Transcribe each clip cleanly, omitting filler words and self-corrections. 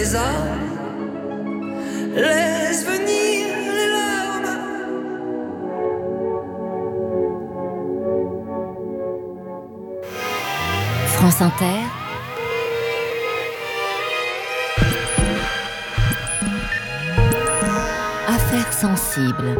les âmes, laisse venir les larmes. France Inter, Affaires sensibles.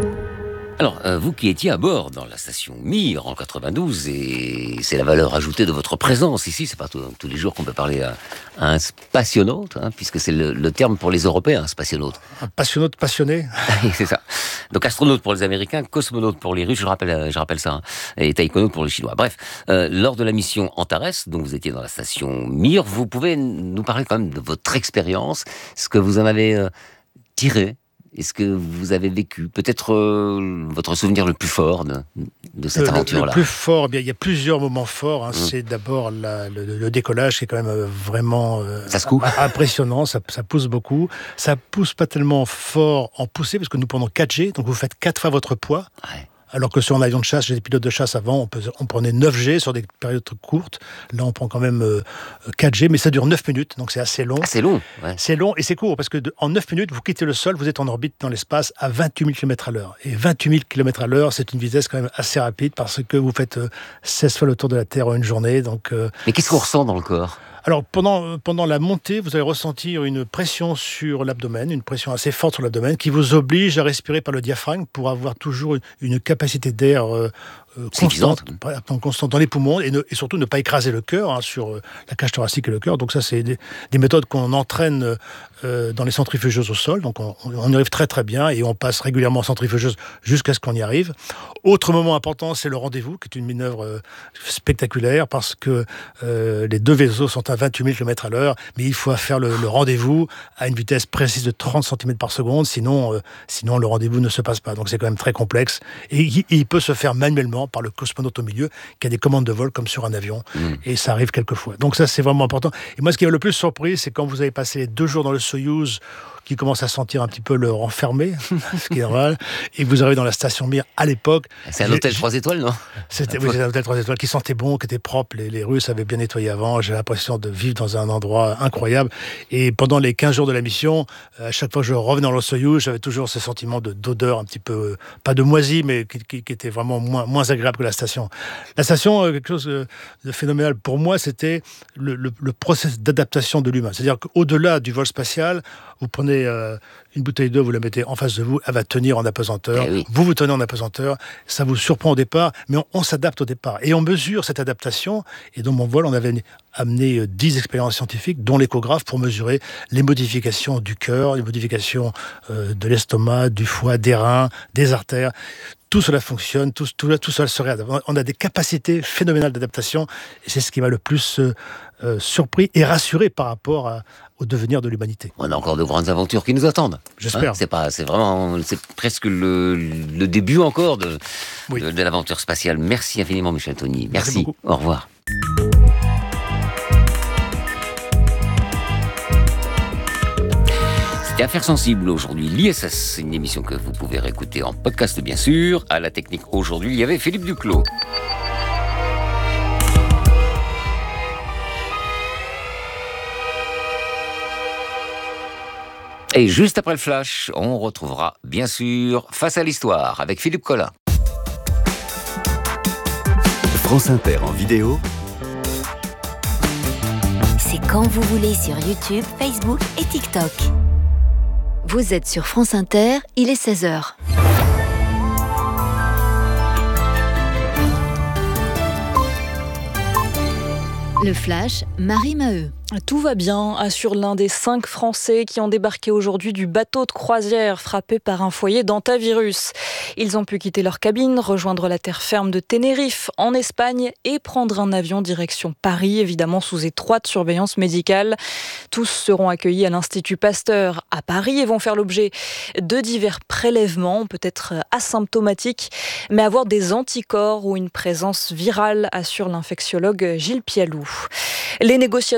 Alors, vous qui étiez à bord dans la station Mir en 92, et c'est la valeur ajoutée de votre présence ici, c'est pas tous les jours qu'on peut parler à un spationaute, puisque c'est le terme pour les Européens, spationaute. Un passionnaute passionné. C'est ça. Donc astronaute pour les Américains, cosmonaute pour les Russes, je rappelle ça, et taïkonaute pour les Chinois. Bref, lors de la mission Antares, dont vous étiez dans la station Mir, vous pouvez nous parler quand même de votre expérience, ce que vous en avez tiré. Est-ce que vous avez vécu peut-être votre souvenir le plus fort de cette aventure-là? Le plus fort, bien, il y a plusieurs moments forts. C'est d'abord le décollage qui est quand même vraiment impressionnant. Ça pousse beaucoup. Ça pousse pas tellement fort en poussée parce que nous prenons 4G, donc vous faites 4 fois votre poids. Ouais. Alors que sur un avion de chasse, j'ai des pilotes de chasse avant, on prenait 9G sur des périodes courtes. Là, on prend quand même 4G, mais ça dure 9 minutes, donc c'est assez long. C'est long, ouais. C'est long et c'est court, parce que en 9 minutes, vous quittez le sol, vous êtes en orbite dans l'espace à 28 000 km/h. Et 28 000 km/h, c'est une vitesse quand même assez rapide, parce que vous faites 16 fois le tour de la Terre en une journée. Donc, Mais qu'est-ce qu'on ressent dans le corps ? Alors, pendant la montée, vous allez ressentir une pression sur l'abdomen, une pression assez forte sur l'abdomen, qui vous oblige à respirer par le diaphragme pour avoir toujours une capacité d'air constante dans les poumons et surtout ne pas écraser le cœur sur la cage thoracique et le cœur. Donc ça, c'est des méthodes qu'on entraîne dans les centrifugeuses au sol. Donc on y arrive très très bien et on passe régulièrement en centrifugeuse jusqu'à ce qu'on y arrive. Autre moment important, c'est le rendez-vous, qui est une manœuvre spectaculaire parce que les deux vaisseaux sont à 28 000 km/h, mais il faut faire le rendez-vous à une vitesse précise de 30 cm par seconde, sinon le rendez-vous ne se passe pas. Donc c'est quand même très complexe et il peut se faire manuellement par le cosmonaute au milieu qui a des commandes de vol comme sur un avion et ça arrive quelquefois. Donc ça, c'est vraiment important. Et moi, ce qui m'a le plus surpris, c'est quand vous avez passé les 2 jours dans le Soyouz, qui commence à sentir un petit peu le renfermé, ce qui est normal, et vous arrivez dans la station Mir à l'époque. C'est un hôtel 3 étoiles, non ? C'était un hôtel 3 étoiles qui sentait bon, qui était propre. Les Russes avaient bien nettoyé avant. J'ai l'impression de vivre dans un endroit incroyable. Et pendant les 15 jours de la mission, à chaque fois que je revenais dans le Soyouz, j'avais toujours ce sentiment d'odeur un petit peu, pas de moisi, mais qui était vraiment moins agréable que la station. La station, quelque chose de phénoménal pour moi, c'était le processus d'adaptation de l'humain. C'est-à-dire qu'au-delà du vol spatial, vous prenez une bouteille d'eau, vous la mettez en face de vous, elle va tenir en apesanteur. Oui. Vous tenez en apesanteur, ça vous surprend au départ, mais on s'adapte au départ. Et on mesure cette adaptation. Et dans mon vol, on avait amené 10 expériences scientifiques, dont l'échographe, pour mesurer les modifications du cœur, les modifications de l'estomac, du foie, des reins, des artères. Tout cela fonctionne, tout cela se réadapte. On a des capacités phénoménales d'adaptation, et c'est ce qui m'a le plus surpris et rassuré par rapport au devenir de l'humanité. On a encore de grandes aventures qui nous attendent. J'espère. C'est presque le début encore de l'aventure spatiale. Merci infiniment, Michel Tony. Merci. Au revoir. C'était Affaires sensibles aujourd'hui. L'ISS, c'est une émission que vous pouvez réécouter en podcast, bien sûr. À la technique aujourd'hui, il y avait Philippe Duclos. Et juste après le flash, on retrouvera, bien sûr, Face à l'Histoire avec Philippe Collin. France Inter en vidéo. C'est quand vous voulez sur YouTube, Facebook et TikTok. Vous êtes sur France Inter, il est 16h. Le Flash, Marie Maheu. Tout va bien, assure l'un des 5 Français qui ont débarqué aujourd'hui du bateau de croisière frappé par un foyer d'hantavirus. Ils ont pu quitter leur cabine, rejoindre la terre ferme de Tenerife, en Espagne, et prendre un avion direction Paris, évidemment sous étroite surveillance médicale. Tous seront accueillis à l'Institut Pasteur à Paris et vont faire l'objet de divers prélèvements, peut-être asymptomatiques, mais avoir des anticorps ou une présence virale, assure l'infectiologue Gilles Pialou. Les négociations entre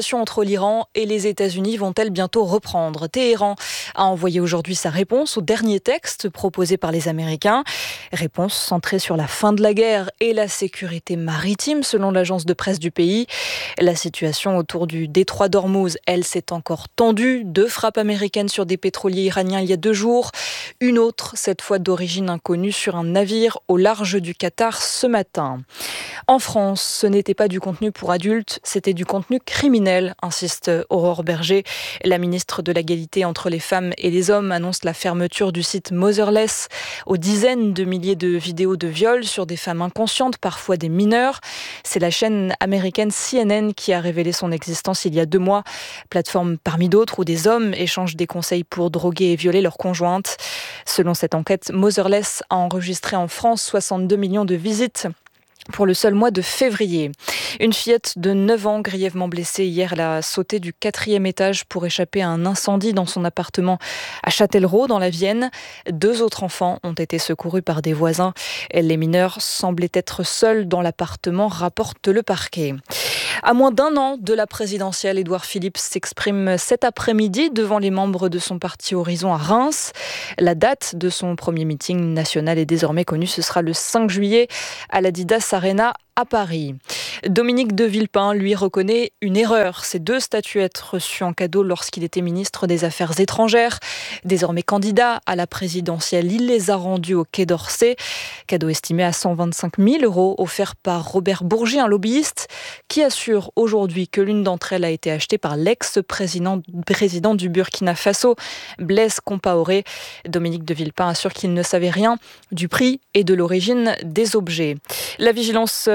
l'Iran et les États-Unis vont-elles bientôt reprendre ? Téhéran a envoyé aujourd'hui sa réponse au dernier texte proposé par les Américains. Réponse centrée sur la fin de la guerre et la sécurité maritime, selon l'agence de presse du pays. La situation autour du détroit d'Ormuz, elle, s'est encore tendue. 2 frappes américaines sur des pétroliers iraniens il y a 2 jours. Une autre, cette fois d'origine inconnue, sur un navire au large du Qatar ce matin. En France, ce n'était pas du contenu pour adultes, c'était du contenu criminel, insiste Aurore Berger. La ministre de l'égalité entre les femmes et les hommes annonce la fermeture du site Motherless aux dizaines de milliers de vidéos de viols sur des femmes inconscientes, parfois des mineurs. C'est la chaîne américaine CNN qui a révélé son existence il y a 2 mois. Plateforme parmi d'autres où des hommes échangent des conseils pour droguer et violer leurs conjointes. Selon cette enquête, Motherless a enregistré en France 62 millions de visites pour le seul mois de février. Une fillette de 9 ans grièvement blessée hier, elle a sauté du 4e étage pour échapper à un incendie dans son appartement à Châtellerault dans la Vienne. 2 autres enfants ont été secourus par des voisins. Les mineurs semblaient être seuls dans l'appartement, rapporte le parquet. À moins d'1 an de la présidentielle, Édouard Philippe s'exprime cet après-midi devant les membres de son parti Horizon à Reims. La date de son premier meeting national est désormais connue. Ce sera le 5 juillet à l'Adidas Arena à Paris. Dominique de Villepin, lui, reconnaît une erreur. Ces 2 statuettes reçues en cadeau lorsqu'il était ministre des Affaires étrangères. Désormais candidat à la présidentielle, il les a rendues au Quai d'Orsay. Cadeau estimé à 125 000 € offert par Robert Bourgi, un lobbyiste, qui assure aujourd'hui que l'une d'entre elles a été achetée par l'ex-président du Burkina Faso, Blaise Compaoré. Dominique de Villepin assure qu'il ne savait rien du prix et de l'origine des objets. La vigilance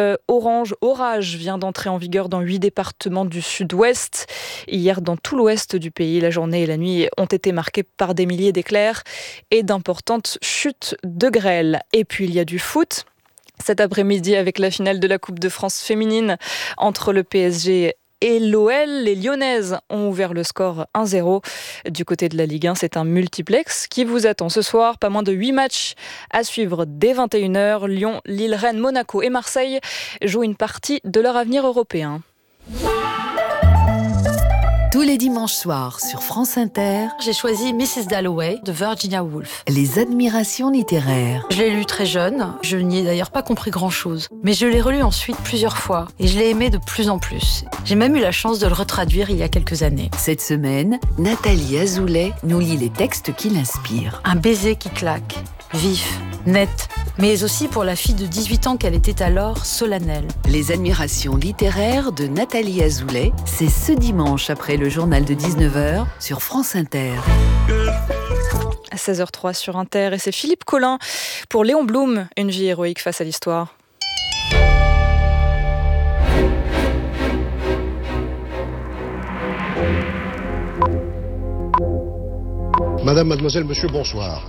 orage vient d'entrer en vigueur dans 8 départements du sud-ouest. Hier, dans tout l'ouest du pays, la journée et la nuit ont été marquées par des milliers d'éclairs et d'importantes chutes de grêle. Et puis, il y a du foot. Cet après-midi, avec la finale de la Coupe de France féminine entre le PSG et l'OL, les Lyonnaises ont ouvert le score 1-0. Du côté de la Ligue 1, c'est un multiplex qui vous attend ce soir. Pas moins de 8 matchs à suivre dès 21h. Lyon, Lille, Rennes, Monaco et Marseille jouent une partie de leur avenir européen. Tous les dimanches soirs sur France Inter, j'ai choisi Mrs. Dalloway de Virginia Woolf. Les admirations littéraires. Je l'ai lu très jeune, je n'y ai d'ailleurs pas compris grand-chose. Mais je l'ai relu ensuite plusieurs fois et je l'ai aimé de plus en plus. J'ai même eu la chance de le retraduire il y a quelques années. Cette semaine, Nathalie Azoulay nous lit les textes qui l'inspirent. Un baiser qui claque, vif, net, mais aussi pour la fille de 18 ans qu'elle était alors, solennelle. Les admirations littéraires de Nathalie Azoulay, c'est ce dimanche après le journal de 19h sur France Inter. À 16h03 sur Inter, et c'est Philippe Collin pour Léon Blum, une vie héroïque face à l'histoire. Madame, mademoiselle, monsieur, bonsoir.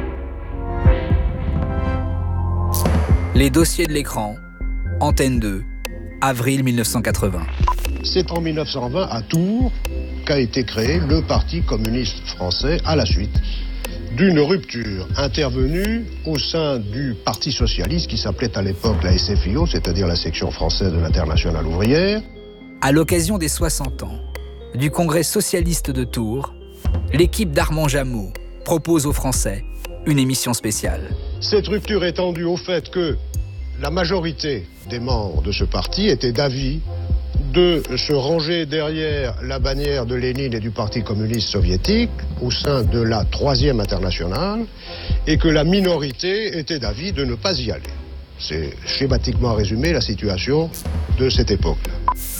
Les dossiers de l'écran, Antenne 2, avril 1980. C'est en 1920, à Tours, qu'a été créé le Parti communiste français à la suite d'une rupture intervenue au sein du Parti socialiste qui s'appelait à l'époque la SFIO, c'est-à-dire la section française de l'Internationale ouvrière. À l'occasion des 60 ans du Congrès socialiste de Tours, l'équipe d'Armand Jameau propose aux Français une émission spéciale. Cette rupture est tendue au fait que la majorité des membres de ce parti étaient d'avis de se ranger derrière la bannière de Lénine et du Parti communiste soviétique au sein de la 3e internationale et que la minorité était d'avis de ne pas y aller. C'est schématiquement résumé la situation de cette époque-là.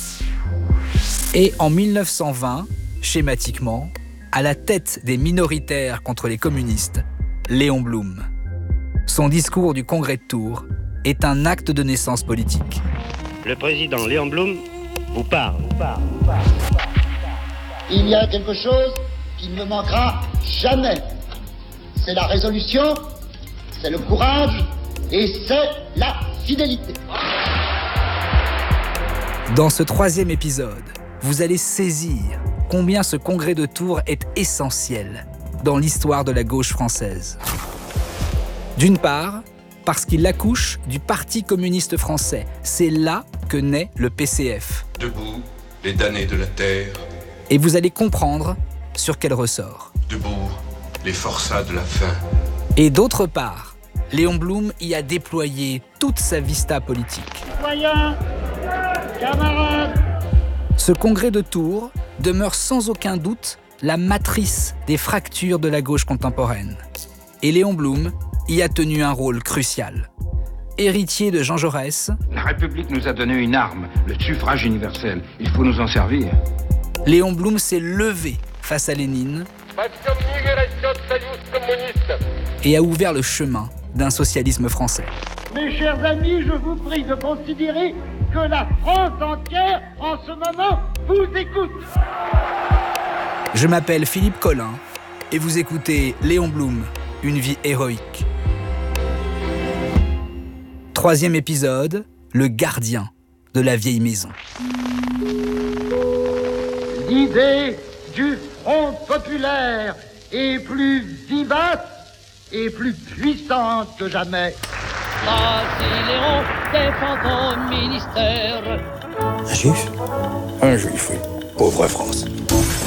Et en 1920, schématiquement, à la tête des minoritaires contre les communistes, Léon Blum. Son discours du Congrès de Tours est un acte de naissance politique. Le président Léon Blum vous parle. Il y a quelque chose qui ne me manquera jamais. C'est la résolution, c'est le courage et c'est la fidélité. Dans ce 3e épisode, vous allez saisir combien ce congrès de Tours est essentiel dans l'histoire de la gauche française. D'une part, parce qu'il accouche du Parti communiste français. C'est là que naît le PCF. Debout, les damnés de la terre, Et vous allez comprendre sur quel ressort. Debout, les forçats de la faim. Et d'autre part, Léon Blum y a déployé toute sa vista politique. Citoyens, camarades, Ce congrès de Tours demeure sans aucun doute la matrice des fractures de la gauche contemporaine. Et Léon Blum y a tenu un rôle crucial. Héritier de Jean Jaurès, la République nous a donné une arme, le suffrage universel. Il faut nous en servir. Léon Blum s'est levé face à Lénine et a ouvert le chemin d'un socialisme français. Mes chers amis, je vous prie de considérer que la France entière, en ce moment, vous écoute. Je m'appelle Philippe Collin et vous écoutez Léon Blum, une vie héroïque. 3e épisode, le gardien de la vieille maison. L'idée du Front populaire est plus vivace et plus puissante que jamais. Léon, défend ton ministère. Un juif ? Un juif, oui. Pauvre France.